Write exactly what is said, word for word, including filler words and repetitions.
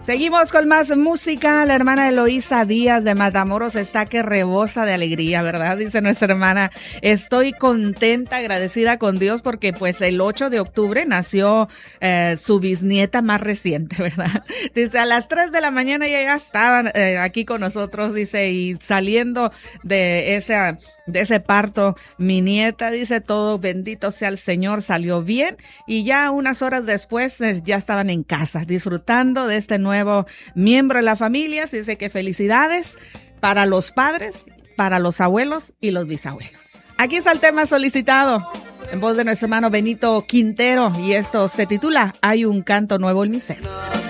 Seguimos con más música. La hermana Eloísa Díaz de Matamoros está que rebosa de alegría, ¿verdad? Dice nuestra hermana, estoy contenta, agradecida con Dios porque pues el ocho de octubre nació eh, su bisnieta más reciente, ¿verdad? Dice, a las tres de la mañana ya, ya estaban eh, aquí con nosotros, dice, y saliendo de ese, de ese parto, mi nieta, dice, todo bendito sea el Señor, salió bien y ya unas horas después eh, ya estaban en casa disfrutando de este nuevo nuevo miembro de la familia. Así dice que felicidades para los padres, para los abuelos y los bisabuelos. Aquí está el tema solicitado en voz de nuestro hermano Benito Quintero y esto se titula Hay un canto nuevo en mi ser.